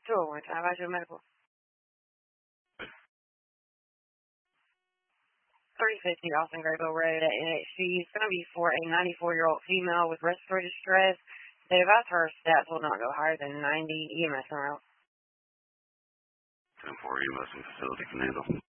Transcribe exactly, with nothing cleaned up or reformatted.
two oh one, Time Advocate Medical. three fifty Austin Graybill Road at N H C. It's going to be for a ninety-four-year-old female with respiratory distress. They advise her stats will not go higher than ninety. E M S around. ten four E M S and facility can handle.